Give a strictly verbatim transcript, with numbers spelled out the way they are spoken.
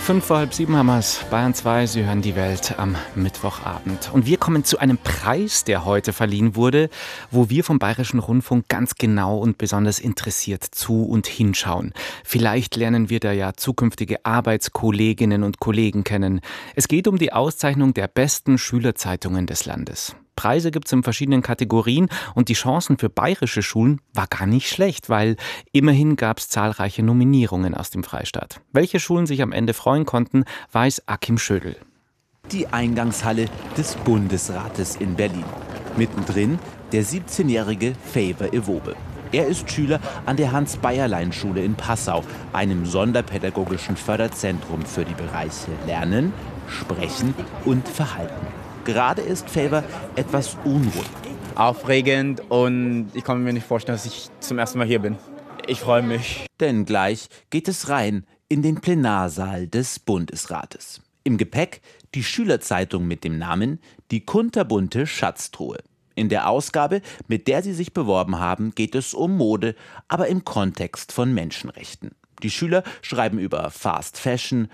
Fünf vor halb sieben haben wir es. Bayern zwei, Sie hören die Welt am Mittwochabend. Und wir kommen zu einem Preis, der heute verliehen wurde, wo wir vom Bayerischen Rundfunk ganz genau und besonders interessiert zu und hinschauen. Vielleicht lernen wir da ja zukünftige Arbeitskolleginnen und Kollegen kennen. Es geht um die Auszeichnung der besten Schülerzeitungen des Landes. Preise gibt es in verschiedenen Kategorien und die Chancen für bayerische Schulen war gar nicht schlecht, weil immerhin gab es zahlreiche Nominierungen aus dem Freistaat. Welche Schulen sich am Ende freuen konnten, weiß Akim Schödel. Die Eingangshalle des Bundesrates in Berlin. Mittendrin der siebzehnjährige Favor Ewobe. Er ist Schüler an der Hans-Bayerlein-Schule in Passau, einem sonderpädagogischen Förderzentrum für die Bereiche Lernen, Sprechen und Verhalten. Gerade ist Favor etwas unruhig. Aufregend und ich kann mir nicht vorstellen, dass ich zum ersten Mal hier bin. Ich freue mich. Denn gleich geht es rein in den Plenarsaal des Bundesrates. Im Gepäck die Schülerzeitung mit dem Namen Die kunterbunte Schatztruhe. In der Ausgabe, mit der Sie sich beworben haben, geht es um Mode, aber im Kontext von Menschenrechten. Die Schüler schreiben über Fast Fashion,